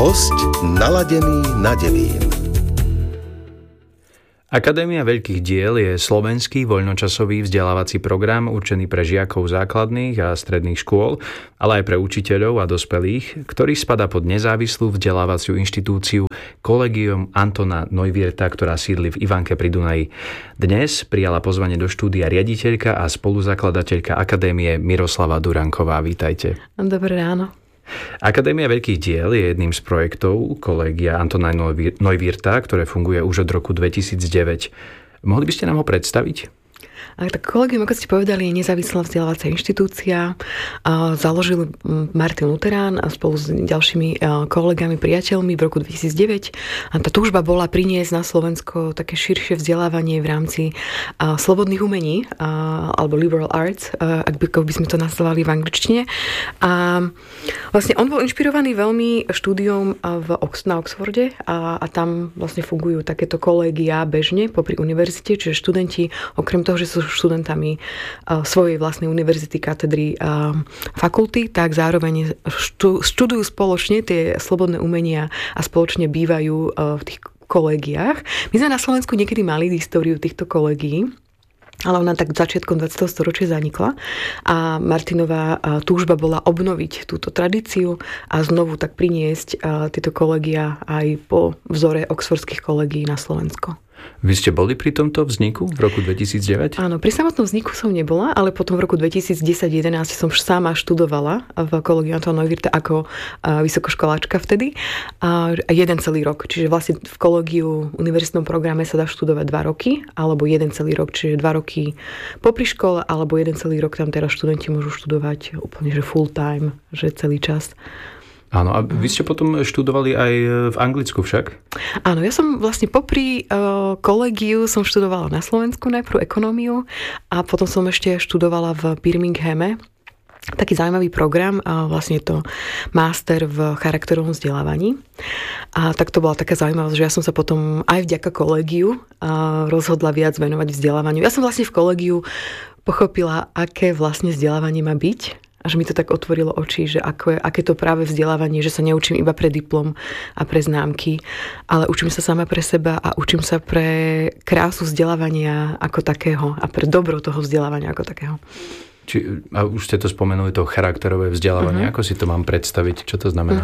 Hosť naladený na Devín. Akadémia veľkých diel je slovenský voľnočasový vzdelávací program určený pre žiakov základných a stredných škôl, ale aj pre učiteľov a dospelých, ktorý spadá pod nezávislú vzdelávaciu inštitúciu Collegium Antona Neuwirtha, ktorá sídli v Ivanke pri Dunaji. Dnes prijala pozvanie do štúdia riaditeľka a spoluzakladateľka Akadémie Miroslava Duranková. Vítajte. Dobré ráno. Akadémia veľkých diel je jedným z projektov Collegia Antona Neuwirtha, ktoré funguje už od roku 2009. Mohli by ste nám ho predstaviť? Tak Collegium, ako ste povedali, je nezávislá vzdelávacia inštitúcia. Založil Martin Lutherán a spolu s ďalšími kolegami, priateľmi v roku 2009. A tá túžba bola priniesť na Slovensko také širšie vzdelávanie v rámci slobodných umení, alebo liberal arts, ako by sme to nazvali v angličtine. A vlastne on bol inšpirovaný veľmi štúdiom na Oxforde a tam vlastne fungujú takéto kolégia bežne popri univerzite, čiže študenti, okrem toho, že sú študentami svojej vlastnej univerzity, katedry, fakulty, tak zároveň študujú spoločne tie slobodné umenia a spoločne bývajú v tých kolégiách. My sme na Slovensku niekedy mali históriu týchto kolégií, ale ona tak začiatkom 20. storočia zanikla a Martinová túžba bola obnoviť túto tradíciu a znovu tak priniesť tieto kolégia aj po vzore oxfordských kolégií na Slovensko. Vy ste boli pri tomto vzniku v roku 2009? Áno, pri samotnom vzniku som nebola, ale potom v roku 2010-2011 som sama študovala v Collegiu Antona Neuwirtha ako vysokoškoláčka vtedy. A jeden celý rok. Čiže vlastne v Collegiu univerzitnom programe sa dá študovať 2 roky, alebo jeden celý rok, čiže 2 roky popri škole, alebo jeden celý rok tam teraz študenti môžu študovať úplne, že full time, že celý čas. Áno, a vy ste potom študovali aj v Anglicku však? Áno, ja som vlastne popri kolegiu som študovala na Slovensku najprv ekonómiu a potom som ešte študovala v Birminghame. Taký zaujímavý program, a vlastne je to master v charakterovom vzdelávaní. A tak to bola taká zaujímavosť, že ja som sa potom aj vďaka kolegiu rozhodla viac venovať vzdelávaniu. Ja som vlastne v kolegiu pochopila, aké vlastne vzdelávanie má byť. Až mi to tak otvorilo oči, že aké to práve vzdelávanie, že sa neučím iba pre diplom a pre známky, ale učím sa sama pre seba a učím sa pre krásu vzdelávania ako takého a pre dobro toho vzdelávania ako takého. A už ste to spomenuli, to charakterové vzdelávanie. Ako si to mám predstaviť? Čo to znamená?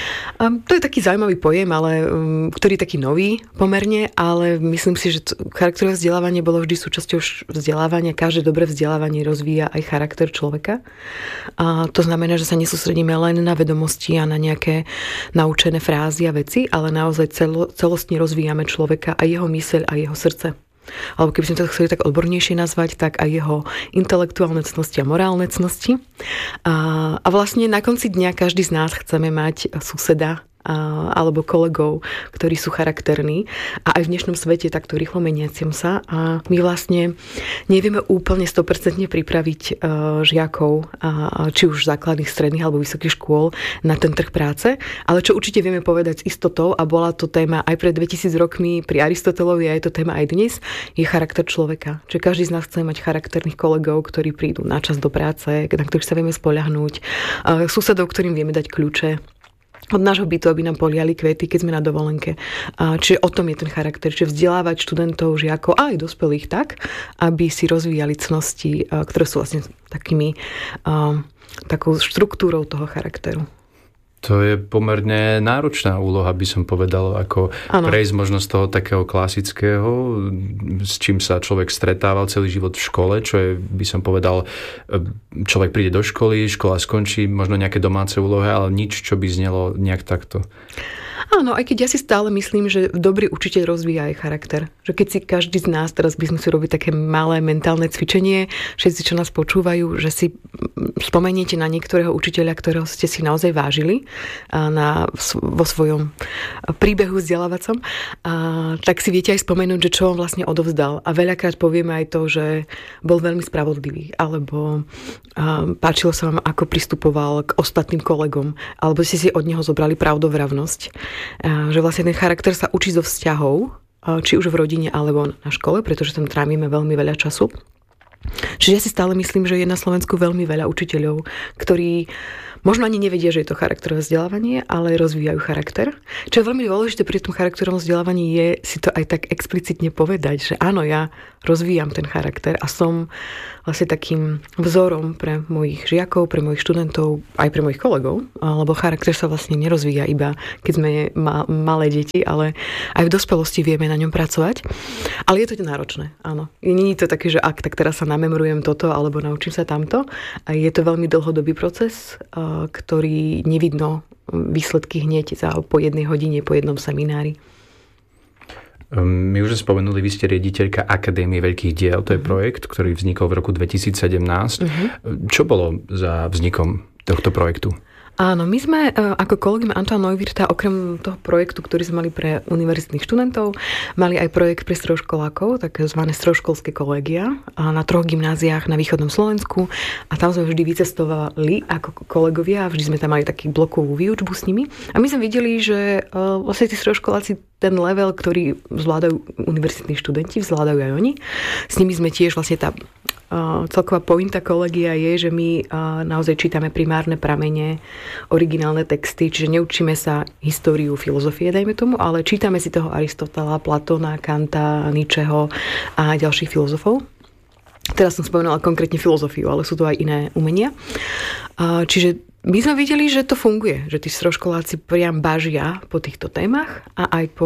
To je taký zaujímavý pojem, ale ktorý je taký nový pomerne, ale myslím si, že charakterové vzdelávanie bolo vždy súčasťou vzdelávania. Každé dobré vzdelávanie rozvíja aj charakter človeka. A to znamená, že sa nesústredíme len na vedomosti a na nejaké naučené frázy a veci, ale naozaj celostne rozvíjame človeka a jeho myseľ a jeho srdce. Alebo keby sme to chceli tak odbornejšie nazvať, tak aj jeho intelektuálne cnosti a morálne cnosti. A vlastne na konci dňa každý z nás chceme mať suseda alebo kolegov, ktorí sú charakterní a aj v dnešnom svete takto rýchlo meniacim sa a my vlastne nevieme úplne 100% pripraviť žiakov, či už základných, stredných alebo vysokých škôl na ten trh práce, ale čo určite vieme povedať s istotou a bola to téma aj pred 2000 rokmi pri Aristotelovi a je to téma aj dnes, je charakter človeka. Čiže každý z nás chce mať charakterných kolegov, ktorí prídu na čas do práce, na ktorých sa vieme spoľahnúť, susedov, ktorým vieme dať kľúče od nášho bytu, aby nám poliali kvety, keď sme na dovolenke. Čiže o tom je ten charakter. Čiže vzdelávať študentov, žiakov a aj dospelých tak, aby si rozvíjali cnosti, ktoré sú vlastne takou štruktúrou toho charakteru. To je pomerne náročná úloha, by som povedal, ako prejsť možno z toho takého klasického, s čím sa človek stretával celý život v škole, čo je, by som povedal, človek príde do školy, škola skončí, možno nejaké domáce úlohy, ale nič, čo by znelo nejak takto. Áno, aj keď ja si stále myslím, že dobrý učiteľ rozvíja aj charakter. Že keď si každý z nás, teraz by sme si robili také malé mentálne cvičenie, všetci, čo nás počúvajú, že si spomeniete na niektorého učiteľa, ktorého ste si naozaj vážili vo svojom príbehu vzdelávacom, tak si viete aj spomenúť, že čo on vlastne odovzdal. A veľakrát povieme aj to, že bol veľmi spravodlivý, alebo páčilo sa vám, ako pristupoval k ostatným kolegom, alebo ste si od neho zobrali pravdovravnosť. Že vlastne ten charakter sa učí zo vzťahov, či už v rodine alebo na škole, pretože tam trávime veľmi veľa času. Čiže ja si stále myslím, že je na Slovensku veľmi veľa učiteľov, ktorí možno ani nevedia, že je to charakterové vzdelávanie, ale rozvíjajú charakter. Čo je veľmi dôležité pri tom charakterovom vzdelávaní je si to aj tak explicitne povedať, že áno, ja rozvíjam ten charakter a som vlastne takým vzorom pre mojich žiakov, pre mojich študentov, aj pre mojich kolegov, lebo charakter sa vlastne nerozvíja iba, keď sme malé deti, ale aj v dospelosti vieme na ňom pracovať. Ale je to náročné, áno. Nie je to také, že tak teraz sa namemorujem toto, alebo naučím sa tamto. A je to veľmi dlhodobý proces, ktorý nevidno výsledky hneď po jednej hodine, po jednom seminári. My už spomenuli, vy ste riaditeľka Akadémie veľkých diel. To je projekt, ktorý vznikol v roku 2017. Čo bolo za vznikom tohto projektu? Áno, my sme ako kolegium Antoine Neuwirtha okrem toho projektu, ktorý sme mali pre univerzitných študentov, mali aj projekt pre stredoškolákov, takzvané stredoškolské kolégia na 3 gymnáziách na východnom Slovensku a tam sme vždy vycestovali ako kolegovia a vždy sme tam mali takú blokovú výučbu s nimi. A my sme videli, že vlastne tí stredoškoláci ten level, ktorý zvládajú univerzitní študenti, zvládajú aj oni. S nimi sme tiež vlastne tá celková pointa kolegia je, že my naozaj čítame primárne pramene, originálne texty, čiže neučíme sa históriu filozofie, dajme tomu, ale čítame si toho Aristotela, Platóna, Kanta, Nietzscheho a ďalších filozofov. Teraz som spomenula konkrétne filozofiu, ale sú to aj iné umenia. Čiže my sme videli, že to funguje, že tí stredoškoláci priam bažia po týchto témach a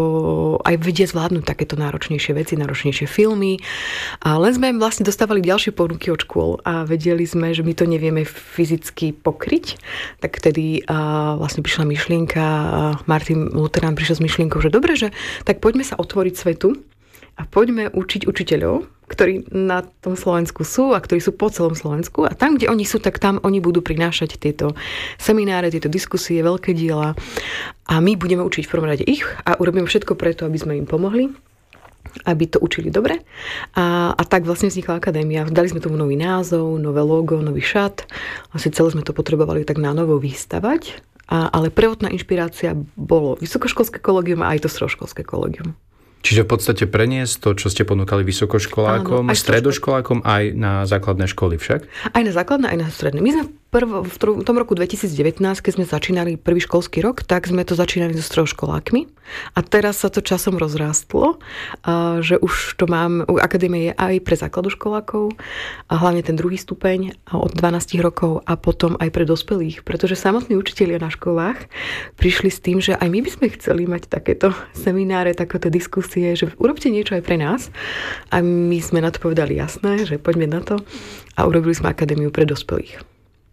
aj vedia zvládnuť takéto náročnejšie veci, náročnejšie filmy. A len sme vlastne dostávali ďalšie ponuky od škôl a vedeli sme, že my to nevieme fyzicky pokryť. Tak vtedy vlastne prišla myšlienka, Martin Luther nám prišiel s myšlienkou, že dobre, že tak poďme sa otvoriť svetu a poďme učiť učiteľov, ktorí na tom Slovensku sú a ktorí sú po celom Slovensku a tam, kde oni sú, tak tam oni budú prinášať tieto semináre, tieto diskusie, veľké diela a my budeme učiť v prvom rade ich a urobíme všetko preto, aby sme im pomohli, aby to učili dobre. A tak vlastne vznikla akadémia. Dali sme tomu nový názov, nové logo, nový šat. Vlastne celé sme to potrebovali tak na novo vystavať, ale prvotná inšpirácia bolo vysokoškolské kolegium a aj to stredoškolské kolegium. Čiže v podstate preniesť to, čo ste ponúkali vysokoškolákom, stredoškolákom aj na základné školy však? Aj na základné, aj na stredné. My sme v tom roku 2019, keď sme začínali prvý školský rok, tak sme to začínali so stredoškolákmi. A teraz sa to časom rozrástlo, že už to akadémia je aj pre základoškolákov, a hlavne ten druhý stupeň od 12 rokov a potom aj pre dospelých. Pretože samotní učitelia na školách prišli s tým, že aj my by sme chceli mať takéto semináre, takéto diskusie, že urobte niečo aj pre nás. A my sme na to povedali jasné, že poďme na to a urobili sme akadémiu pre dospelých.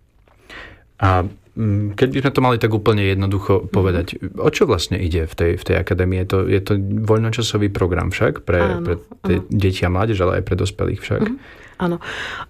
A keď by sme to mali tak úplne jednoducho povedať, o čo vlastne ide v tej akadémii? Je to voľnočasový program však pre deti a mládež, ale aj pre dospelých však? Áno.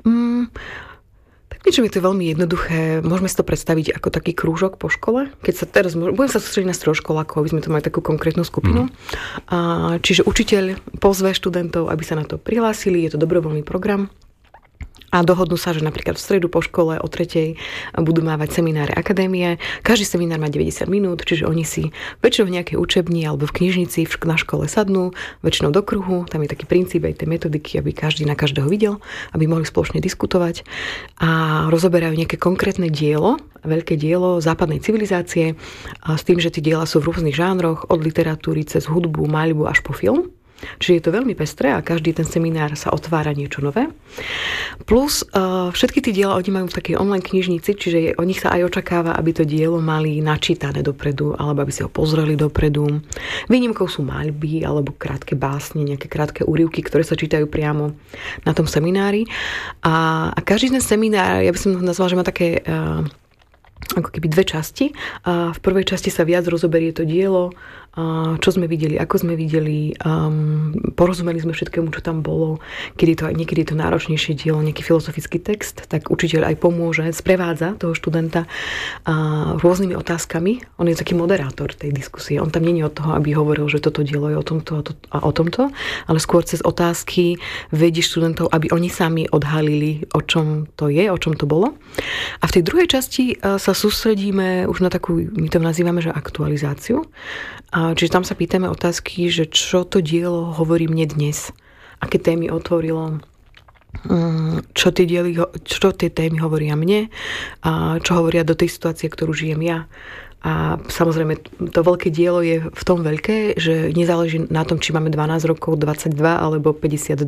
Tak niečo je to veľmi jednoduché. Môžeme si to predstaviť ako taký krúžok po škole. Keď sa teraz budem sa sústrediť na stredoškolákov, aby sme to mali takú konkrétnu skupinu. Čiže učiteľ pozve študentov, aby sa na to prihlásili. Je to dobrovoľný program. A dohodnú sa, že napríklad v stredu po škole o 3:00 budú mávať semináre akadémie. Každý seminár má 90 minút, čiže oni si väčšinou v nejakej učebni alebo v knižnici na škole sadnú, väčšinou do kruhu. Tam je taký princíp aj tej metodiky, aby každý na každého videl, aby mohli spoločne diskutovať a rozoberajú nejaké konkrétne dielo, veľké dielo západnej civilizácie a s tým, že tie diela sú v rôznych žánroch, od literatúry cez hudbu, maľbu až po film. Čiže je to veľmi pestré a každý ten seminár sa otvára niečo nové. Plus všetky tie diela oni majú v takej online knižnici, čiže od nich sa aj očakáva, aby to dielo mali načítané dopredu alebo aby si ho pozreli dopredu. Výnimkou sú maľby alebo krátke básne, nejaké krátke úryvky, ktoré sa čítajú priamo na tom seminári. A každý ten seminár, ja by som nazvala, že má také ako keby dve časti. V prvej časti sa viac rozoberie to dielo, čo sme videli, ako sme videli, porozumeli sme všetkému, čo tam bolo, niekedy je to náročnejšie dielo, nejaký filozofický text, tak učiteľ aj pomôže, sprevádza toho študenta rôznymi otázkami. On je taký moderátor tej diskusie. On tam nie je od toho, aby hovoril, že toto dielo je o tomto a o tomto, ale skôr cez otázky vedie študentov, aby oni sami odhalili, o čom to je, o čom to bolo. A v tej druhej časti sa sústredíme už na takú, my to nazývame, že aktualizáciu. Čiže tam sa pýtame otázky, že čo to dielo hovorí mne dnes. Aké témy otvorilo, čo tie témy hovoria mne a čo hovoria do tej situácie, ktorú žijem ja. A samozrejme, to veľké dielo je v tom veľké, že nezáleží na tom, či máme 12 rokov, 22 alebo 52.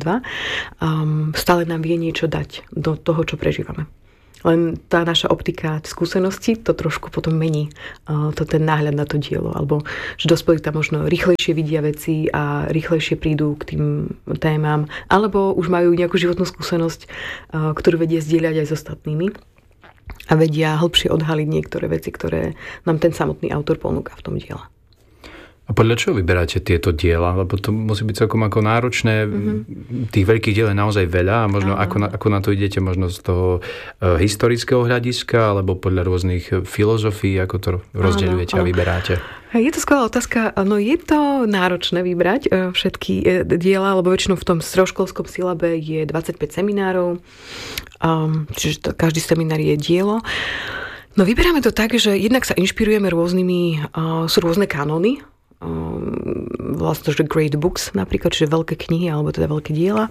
Stále nám vie niečo dať do toho, čo prežívame. Len tá naša optika skúsenosti to trošku potom mení ten náhľad na to dielo. Alebo že dospelí tam možno rýchlejšie vidia veci a rýchlejšie prídu k tým témam. Alebo už majú nejakú životnú skúsenosť, ktorú vedia zdieľať aj s ostatnými. A vedia hĺbšie odhaliť niektoré veci, ktoré nám ten samotný autor ponúka v tom diele. A podľa čoho vyberáte tieto diela? Lebo to musí byť celkom ako náročné. Tých veľkých diel je naozaj veľa a možno ako na to idete možno z toho historického hľadiska alebo podľa rôznych filozofií, ako to rozdeľujete a vyberáte? Je to skvelá otázka. No je to náročné vybrať všetky diela, lebo väčšinou v tom stredoškolskom silabe je 25 seminárov, čiže každý seminár je dielo. No vyberáme to tak, že jednak sa inšpirujeme sú rôzne kanóny, vlastne, že great books napríklad, čiže veľké knihy alebo teda veľké diela,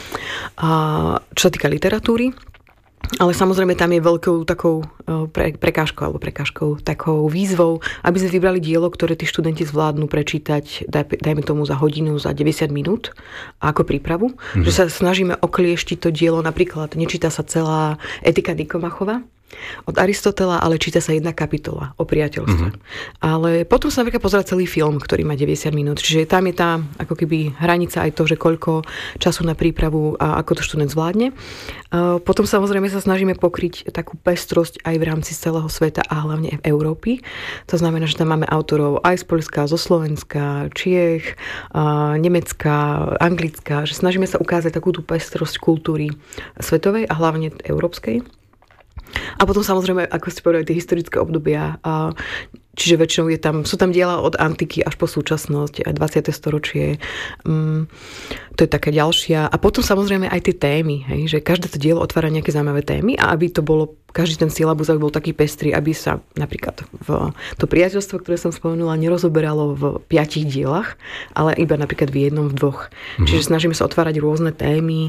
čo sa týka literatúry. Ale samozrejme tam je veľkou takou prekážkou, takou výzvou, aby sme vybrali dielo, ktoré tí študenti zvládnu prečítať, dajme tomu za hodinu, za 90 minút ako prípravu. Že sa snažíme oklieštiť to dielo, napríklad nečíta sa celá Etika Nikomachova od Aristotela, ale číta sa jedna kapitola o priateľstve. Ale potom sa napríklad pozerá celý film, ktorý má 90 minút. Čiže tam je tá ako keby hranica aj to, že koľko času na prípravu a ako to študent zvládne. Potom samozrejme sa snažíme pokryť takú pestrosť aj v rámci celého sveta a hlavne v Európy. To znamená, že tam máme autorov aj z Poľska, zo Slovenska, Čiech, Nemecka, Anglická, že snažíme sa ukázať takú tú pestrosť kultúry svetovej a hlavne európskej. A potom samozrejme, ako ste povedali, tie historické obdobia, čiže väčšinou sú tam diela od antiky až po súčasnosť, 20. storočie, to je taká ďalšia. A potom samozrejme aj tie témy, hej, že každé to dielo otvára nejaké zaujímavé témy a aby to bolo, každý ten syllabus bol taký pestrý, aby sa napríklad to priateľstvo, ktoré som spomenula, nerozoberalo v 5 dielach, ale iba napríklad v jednom, v 2. Čiže snažíme sa otvárať rôzne témy,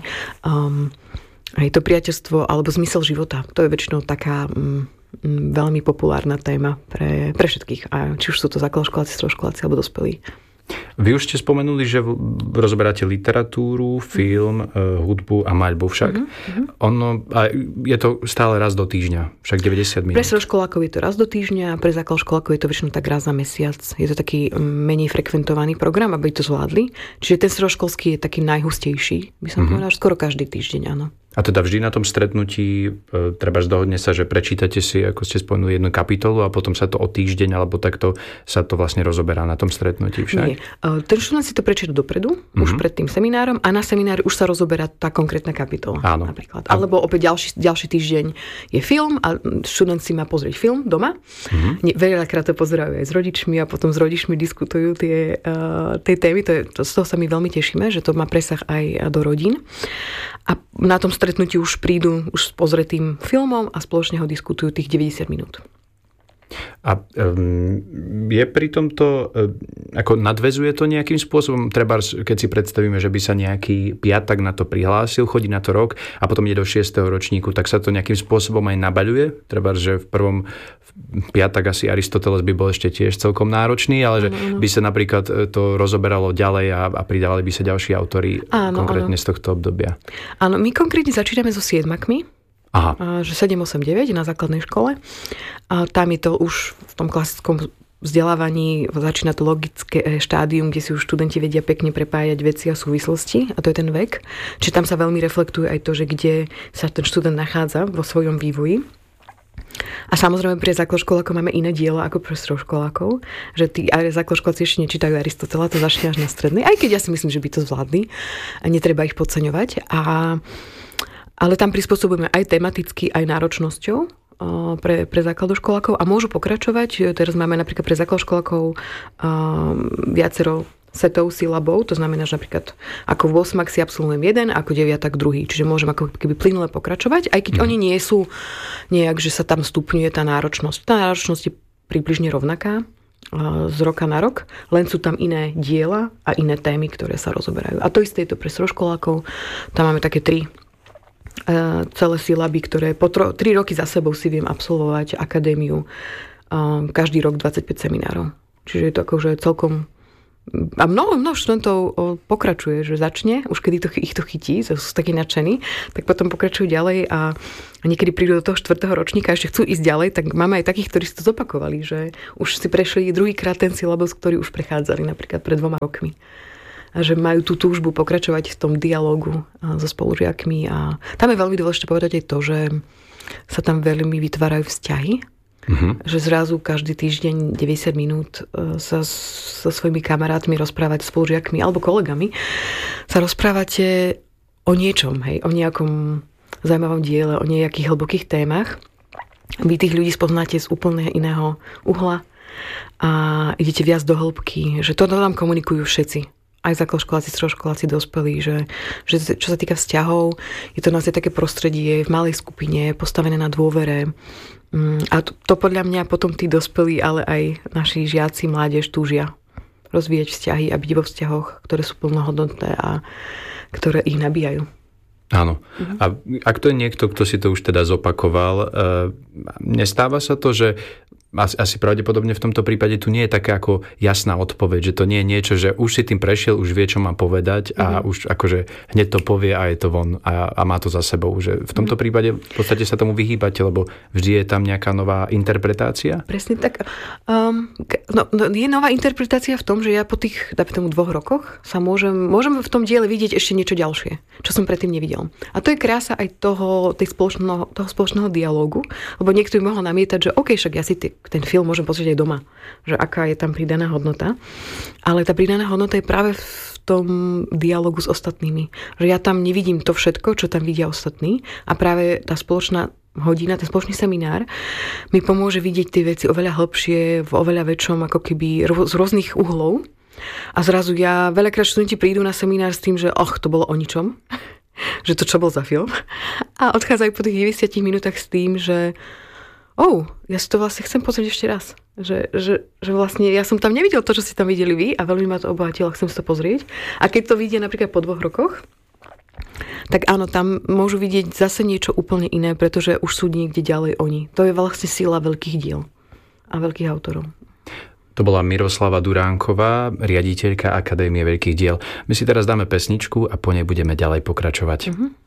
aj to priateľstvo alebo zmysel života. To je väčšinou taká veľmi populárna téma pre všetkých. A či už sú to základoškoláci, stredoškoláci alebo dospelí. Vy už ste spomenuli, že rozoberáte literatúru, film, hudbu a maľbu však. Je to stále raz do týždňa, však 90 minút. Pre stredoškolákov je to raz do týždňa, pre základoškolákov je to väčšinou tak raz za mesiac. Je to taký menej frekventovaný program, aby to zvládli. Čiže ten stredoškolský je taký najhustejší, by som povedala, skoro každý týždeň, áno. A teda vždy na tom stretnutí trebárs dohodne sa, že prečítate si, ako ste spomenuli, jednu kapitolu a potom sa to o týždeň alebo takto sa to vlastne rozoberá na tom stretnutí však? Nie. Ten študent si to prečíta dopredu, už pred tým seminárom a na seminári už sa rozoberá tá konkrétna kapitola. Áno. Napríklad. Alebo opäť ďalší týždeň je film a študent si má pozrieť film doma. Veľakrát to pozerajú aj s rodičmi a potom s rodičmi diskutujú tie témy. Z toho sa my veľmi tešíme, že to má presah aj do rodín. A na tom stretnutí už prídu už s pozretým filmom a spoločne ho diskutujú tých 90 minút. A je pri tomto, ako nadväzuje to nejakým spôsobom? Trebárs, keď si predstavíme, že by sa nejaký piatak na to prihlásil, chodí na to rok a potom ide do 6. ročníku, tak sa to nejakým spôsobom aj nabaľuje? Trebárs, že v prvom piatak asi Aristoteles by bol ešte tiež celkom náročný, ale že by sa napríklad to rozoberalo ďalej a pridávali by sa ďalší autori konkrétne z tohto obdobia. Áno, my konkrétne začíname so 7-kmi. Aha. Že 7, 8, 9 na základnej škole. A tam je to už v tom klasickom vzdelávaní, začína to logické štádium, kde si už študenti vedia pekne prepájať veci a súvislosti, a to je ten vek. Čiže tam sa veľmi reflektuje aj to, že kde sa ten študent nachádza vo svojom vývoji. A samozrejme pre základoškolákov máme iné diela ako pre stredoškolákov, že tí základoškoláci ešte nečítajú Aristotela, to začne až na strednej, aj keď ja si myslím, že by to zvládli a netreba ich podceňovať. Ale tam prispôsobujeme aj tematicky, aj náročnosťou pre základoškolákov a môžu pokračovať. Teraz máme napríklad pre základoškolákov viacero setov syllabov, to znamená, že napríklad ako v 8 si absolvujem jeden, ako 9 druhý, čiže môžem ako keby plynule pokračovať, aj keď oni nie sú nejak, že sa tam stupňuje tá náročnosť. Tá náročnosť je približne rovnaká z roka na rok, len sú tam iné diela a iné témy, ktoré sa rozoberajú. A to isté je to pre stredoškolákov. Tam máme také 3 celé syllaby, ktoré po 3 roky za sebou si viem absolvovať akadémiu. Každý rok 25 seminárov. Čiže je to akože celkom... A mnoho študentov pokračuje, že začne, už kedy ich to chytí, sú takí nadšení, tak potom pokračujú ďalej a niekedy prídu do toho 4. ročníka a ešte chcú ísť ďalej, tak máme aj takých, ktorí si to zopakovali, že už si prešli druhýkrát ten syllabus, ktorý už prechádzali napríklad pred 2 rokmi. A že majú tú túžbu pokračovať v tom dialógu so spolužiakmi. A tam je veľmi dôležité povedať aj to, že sa tam veľmi vytvárajú vzťahy. Že zrazu každý týždeň 90 minút sa so svojimi kamarátmi rozprávať, spolužiakmi alebo kolegami, sa rozprávate o niečom, hej, o nejakom zaujímavom diele, o nejakých hlbokých témach. Vy tých ľudí spoznáte z úplne iného uhla a idete viac do hĺbky, že to nám komunikujú všetci. Aj základoškoláci, stredoškoláci, dospelí, že čo sa týka vzťahov, je to naozaj také prostredie v malej skupine, postavené na dôvere. A to podľa mňa potom tí dospelí, ale aj naši žiaci, mládež túžia rozvíjať vzťahy a byť vo vzťahoch, ktoré sú plnohodnotné a ktoré ich nabíjajú. Áno. A ak to je niekto, kto si to už teda zopakoval, nestáva sa to, že asi pravdepodobne v tomto prípade tu nie je taká ako jasná odpoveď, že to nie je niečo, že už si tým prešiel, už vie, čo má povedať a už akože hneď to povie a je to von a má to za sebou. Že v tomto prípade v podstate sa tomu vyhýbate, lebo vždy je tam nejaká nová interpretácia? Presne tak. Je nová interpretácia v tom, že ja po tých 2 rokoch sa môžem v tom diele vidieť ešte niečo ďalšie, čo som predtým nevidel. A to je krása aj toho spoločného dialógu, lebo niekto by mohol namietať, že OK, však ja si ten film môžem pozrieť aj doma, že aká je tam pridaná hodnota. Ale tá pridaná hodnota je práve v tom dialogu s ostatnými. Že ja tam nevidím to všetko, čo tam vidia ostatní a práve tá spoločná hodina, ten spoločný seminár mi pomôže vidieť tie veci oveľa hlbšie, v oveľa väčšom, ako keby z rôznych uhlov. A zrazu veľakrát študenti prídu na seminár s tým, že to bolo o ničom, že to čo bol za film. A odchádzajú po tých 90 minútach s tým, že ja si to vlastne chcem pozrieť ešte raz. Že vlastne ja som tam nevidel to, čo ste tam videli vy a veľmi ma to obohatilo, chcem si to pozrieť. A keď to vidia napríklad po 2 rokoch, tak áno, tam môžu vidieť zase niečo úplne iné, pretože už sú niekde ďalej oni. To je vlastne sila veľkých diel a veľkých autorov. To bola Miroslava Duránková, riaditeľka Akadémie veľkých diel. My si teraz dáme pesničku a po nej budeme ďalej pokračovať.